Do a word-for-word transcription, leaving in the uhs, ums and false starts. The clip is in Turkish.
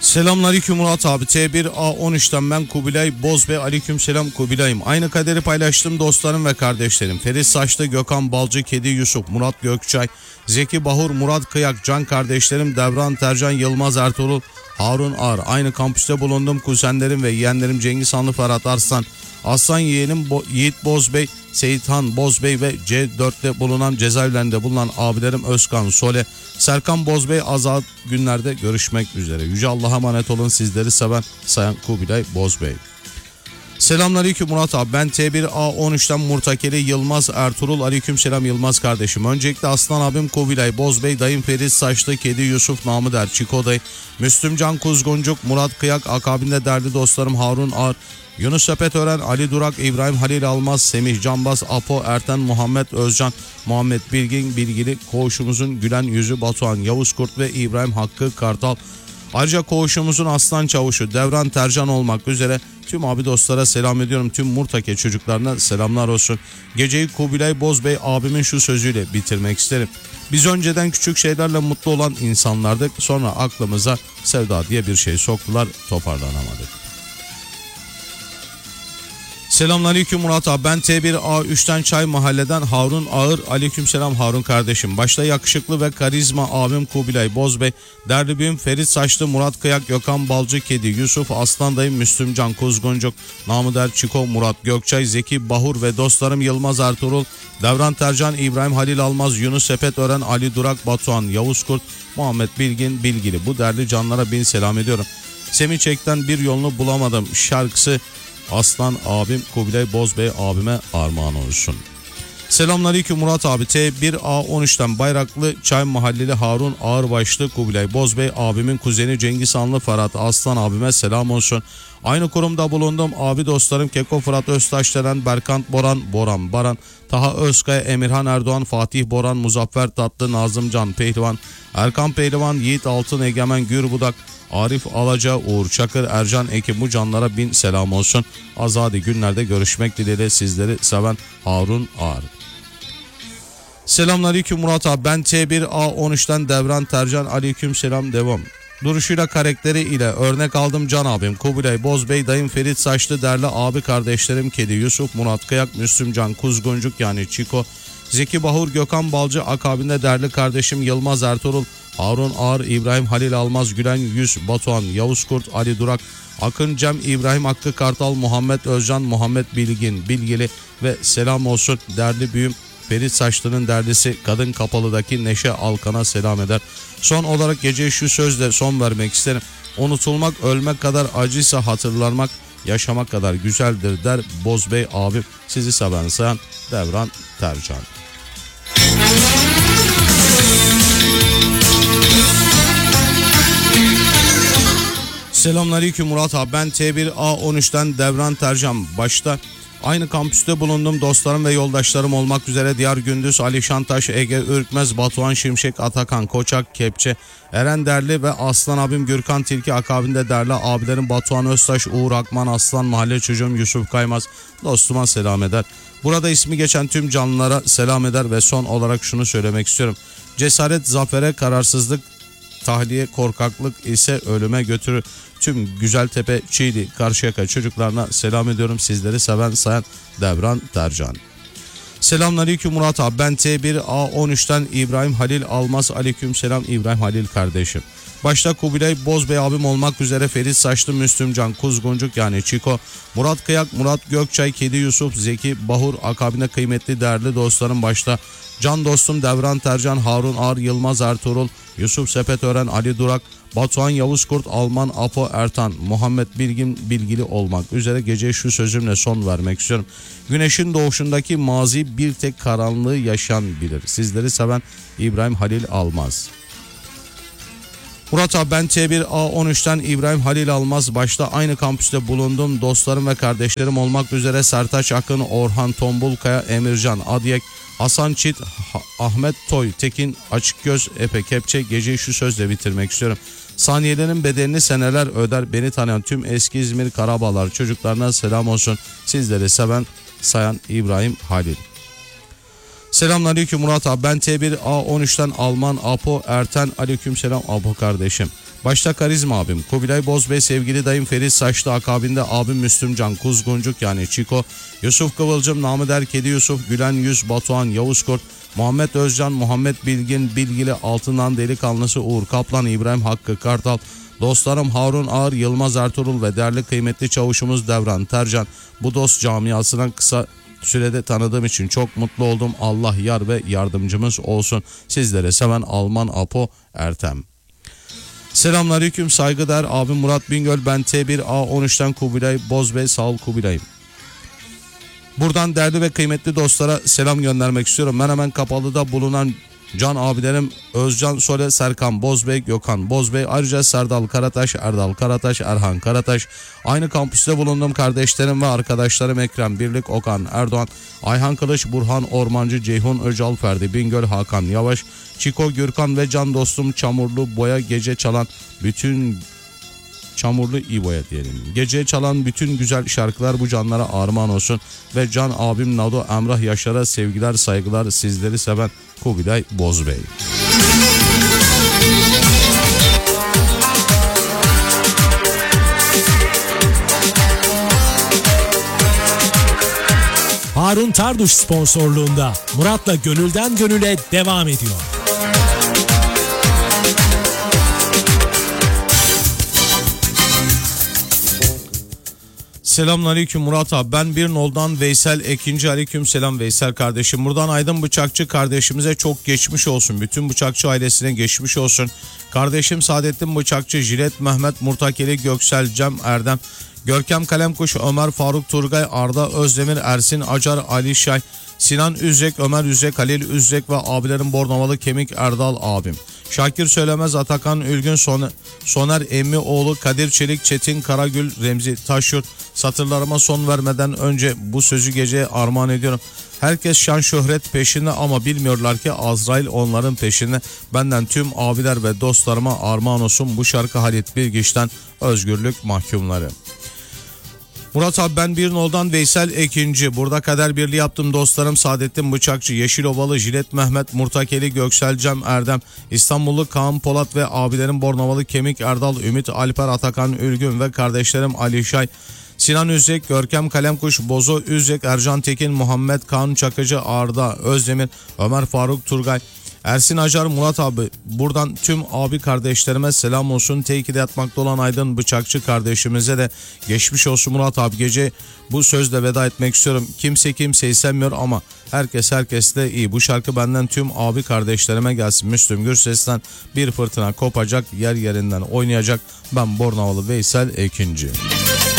Selamünaleyküm Murat abi. T bir A on üçten ben Kubilay Bozbey. Aleykümselam Kubilay'ım. Aynı kaderi paylaştım dostlarım ve kardeşlerim. Ferit Saçlı, Gökhan Balcı, Kedi Yusuf, Murat Gökçay, Zeki Bahur, Murat Kıyak, Can kardeşlerim, Devran Tercan, Yılmaz Ertuğrul, Harun Ağar. Aynı kampüste bulundum kuzenlerim ve yeğenlerim Cengiz Hanlı, Ferhat Arslan, Aslan yeğenim Bo- Yiğit Bozbey, Seyithan Bozbey ve C dörtte bulunan cezaevlerinde bulunan abilerim Özkan Sole, Serkan Bozbey. Azat günlerde görüşmek üzere. Yüce Allah'a emanet olun, sizleri seven sayan Kubilay Bozbey. Selamünaleyküm Murat abi. Ben T bir A on üçten Murtakeli Yılmaz Ertuğrul. Aleykümselam Yılmaz kardeşim. Öncelikle Aslan abim Kubilay Bozbey, dayım Ferit Saçlı, Kedi Yusuf, namı der Çiko dayı, Müslüm Can Kuzguncuk, Murat Kıyak, akabinde değerli dostlarım Harun Ağar, Yunus Sepetören, Ali Durak, İbrahim Halil Almaz, Semih Canbaz, Apo Erten, Muhammed Özcan, Muhammed Bilgin, Bilgili, koğuşumuzun gülen yüzü Batuhan Yavuz Kurt ve İbrahim Hakkı Kartal. Ayrıca koğuşumuzun aslan çavuşu Devran Tercan olmak üzere tüm abi dostlara selam ediyorum. Tüm Murtake çocuklarına selamlar olsun. Geceyi Kubilay Bozbey abimin şu sözüyle bitirmek isterim. Biz önceden küçük şeylerle mutlu olan insanlardık. Sonra aklımıza sevda diye bir şey soktular, toparlanamadık. Selamünaleyküm Murat abi. Ben T bir A üçten Çay Mahalle'den Harun Ağır. Aleykümselam Harun kardeşim. Başta yakışıklı ve karizma abim Kubilay Bozbey, değerli büyüm Ferit Saçlı, Murat Kıyak, Gökhan Balcı, Kedi Yusuf, Aslan dayım Müslüm Can Kuzguncuk, namı der Çiko, Murat Gökçay, Zeki Bahur ve dostlarım Yılmaz Ertuğrul, Devran Tercan, İbrahim Halil Almaz, Yunus Sepetören, Ali Durak, Batuhan Yavuz Kurt, Muhammed Bilgin, Bilgili. Bu değerli canlara bin selam ediyorum. Semih Çek'ten Bir Yolunu Bulamadım şarkısı Aslan abim Kubilay Bozbey abime armağan olsun. Selamünaleyküm Murat abi. T bir A on üçten Bayraklı Çay Mahalleli Harun Ağırbaşlı, Kubilay Bozbey abimin kuzeni Cengiz Hanlı, Ferhat Aslan abime selam olsun. Aynı kurumda bulundum abi dostlarım Keko Fırat Öztaşdelen, Berkant Boran, Boran Baran, Taha Özkaya, Emirhan Erdoğan, Fatih Boran, Muzaffer Tatlı, Nazım Can Pehlivan, Erkan Pehlivan, Yiğit Altın, Egemen Gürbudak, Arif Alaca, Uğur Çakır, Ercan Ekim, bu canlara bin selam olsun. Azadi günlerde görüşmek dileğiyle, sizleri seven Harun Ağar. Selamünaleyküm Murat abi. Ben T bir A on üçten Devran Tercan. Aleykümselam, devam. Duruşuyla, karakteri ile örnek aldım can abim Kubilay Bozbey, dayım Ferit Saçlı, değerli abi kardeşlerim Kedi Yusuf, Murat Kıyak, Müslüm Can Kuzguncuk yani Çiko, Zeki Bahur, Gökhan Balcı, akabinde değerli kardeşim Yılmaz Ertuğrul, Harun Ağar, İbrahim Halil Almaz, Gülen Yüz, Batuhan Yavuz Kurt, Ali Durak, Akın Cem, İbrahim Hakkı Kartal, Muhammed Özcan, Muhammed Bilgin, Bilgili ve selam olsun değerli büyüm Ferit Saçlı'nın derdisi Kadın Kapalı'daki Neşe Alkan'a selam eder. Son olarak geceye şu sözle son vermek isterim. Unutulmak ölmek kadar acıysa hatırlanmak yaşamak kadar güzeldir der Bozbey abim. Sizi seven sayan Devran Tercan. Selamünaleyküm Murat abi. Ben T bir A on üçten Devran Tercan. Başta aynı kampüste bulundum dostlarım ve yoldaşlarım olmak üzere Diyar Gündüz, Ali Şantaş, Ege Ürkmez, Batuhan Şimşek, Atakan Koçak, Kepçe, Eren Derli ve Aslan abim Gürkan Tilki, akabinde değerli abilerim Batuhan Öztaş, Uğur Akman, Aslan mahalle çocuğum Yusuf Kaymaz, dostuma selam eder. Burada ismi geçen tüm canlılara selam eder ve son olarak şunu söylemek istiyorum. Cesaret zafere, kararsızlık tahliye, korkaklık ise ölüme götürür. Tüm Güzeltepe, Çiğli, Karşıyaka çocuklarına selam ediyorum. Sizleri seven sayan Devran Tercan. Selamünaleyküm Murat abi. Ben T bir A on üçten İbrahim Halil Almaz. Aleykümselam İbrahim Halil kardeşim. Başta Kubilay Bozbey abim olmak üzere Ferit Saçlı, Müslüm Can Kuzguncuk yani Çiko, Murat Kıyak, Murat Gökçay, Kedi Yusuf, Zeki Bahur, akabinde kıymetli değerli dostlarım başta can dostum Devran Tercan, Harun Ağar, Yılmaz Ertuğrul, Yusuf Sepetören, Ali Durak, Batuhan Yavuz Kurt, Alman Apo Ertan, Muhammed Bilgin, Bilgili olmak üzere geceye şu sözümle son vermek istiyorum. Güneşin doğuşundaki mazi bir tek karanlığı yaşayan bilir. Sizleri seven İbrahim Halil Almaz. Murat abi. Ben T bir A on üçten İbrahim Halil Almaz. Başta aynı kampüste bulundum dostlarım ve kardeşlerim olmak üzere Sertaç Akın, Orhan Tombulkaya, Emircan Adyek, Hasan Çit, Ahmet Toy, Tekin Açıkgöz, Epe Kepçe. Geceyi şu sözle bitirmek istiyorum. Saniyelerin bedelini seneler öder. Beni tanıyan tüm eski İzmir Karabağlar çocuklarına selam olsun. Sizleri seven sayan İbrahim Halil. Selamünaleyküm Murat abi. Ben T bir A on üçten Alman Apo Erten. Aleykümselam Apo kardeşim. Başta Karizma abim, Kubilay Bozbey, sevgili dayım Ferit Saçlı, akabinde abim Müslümcan Kuzguncuk yani Çiko, Yusuf Kıvılcım, Namıder Kedi Yusuf, Gülen Yüz, Batuhan, Yavuz Kurt, Muhammed Özcan, Muhammed Bilgin, Bilgili, Altından Delikanlısı Uğur Kaplan, İbrahim Hakkı Kartal, dostlarım Harun Ağır, Yılmaz Ertuğrul ve değerli kıymetli çavuşumuz Devran Tercan. Bu dost camiasından kısa sürede tanıdığım için çok mutlu oldum. Allah yar ve yardımcımız olsun. Sizlere seven Alman Apo Ertem. Selamünaleyküm, saygıdeğer abim Murat Bingöl. Ben T bir A on üçten Kubilay Bozbey, sağ ol Kubilay'ım. Buradan değerli ve kıymetli dostlara selam göndermek istiyorum. Ben hemen Kapalı'da bulunan can abilerim Özcan Sole, Serkan Bozbey, Gökhan Bozbey, ayrıca Serdal Karataş, Erdal Karataş, Erhan Karataş, aynı kampüste bulunduğum kardeşlerim ve arkadaşlarım Ekrem Birlik, Okan Erdoğan, Ayhan Kılıç, Burhan Ormancı, Ceyhun Öcal, Ferdi Bingöl, Hakan Yavaş, Çiko Gürkan ve can dostum Çamurlu Boya, gece çalan bütün Çamurlu İbo'ya diyelim. Gece çalan bütün güzel şarkılar bu canlara armağan olsun ve can abim Nado Emrah Yaşar'a sevgiler saygılar, sizleri seven Kubilay Bozbey. Harun Tarduş sponsorluğunda Murat'la Gönülden Gönüle devam ediyor. Selamünaleyküm Murat abi. Ben bir noldan Veysel Ekinci. Aleyküm selam Veysel kardeşim. Buradan Aydın Bıçakçı kardeşimize çok geçmiş olsun. Bütün Bıçakçı ailesine geçmiş olsun. Kardeşim Saadettin Bıçakçı, Jilet Mehmet, Murtakeli, Göksel, Cem Erdem, Görkem Kalemkuş, Ömer Faruk Turgay, Arda Özdemir, Ersin Acar, Ali Şay, Sinan Üzek, Ömer Üzek, Halil Üzek ve abilerin Bornovalı Kemik Erdal abim. Şakir Söylemez, Atakan Ülgün, Soner, Soner Emmioğlu, Kadir Çelik, Çetin Karagül, Remzi Taşyurt. Satırlarıma son vermeden önce bu sözü geceye armağan ediyorum. Herkes şan şöhret peşinde ama bilmiyorlar ki Azrail onların peşinde. Benden tüm abiler ve dostlarıma armağan olsun bu şarkı Halit Bilgiç'ten Özgürlük Mahkumları. Murat abi ben bir noldan Veysel Ekinci. Burada kader birliği yaptım dostlarım Saadettin Bıçakçı, Yeşilovalı, Jilet Mehmet, Murtakeli, Göksel, Cem Erdem, İstanbullu Kaan Polat ve abilerim Bornovalı Kemik Erdal, Ümit Alper, Atakan Ülgün ve kardeşlerim Ali Şay, Sinan Üzek, Görkem Kalemkuş, Bozo Üzek, Ercan Tekin, Muhammed Kaan Çakıcı, Arda Özdemir, Ömer Faruk Turgay, Ersin Acar, Murat abi. Buradan tüm abi kardeşlerime selam olsun. T iki'de yatmakta olan Aydın Bıçakçı kardeşimize de geçmiş olsun Murat abi. Gece bu sözle veda etmek istiyorum. Kimse kimseyi sevmiyor ama herkes herkesle iyi. Bu şarkı benden tüm abi kardeşlerime gelsin. Müslüm Gürses'ten bir fırtına kopacak, yer yerinden oynayacak. Ben Bornovalı Veysel Ekinci.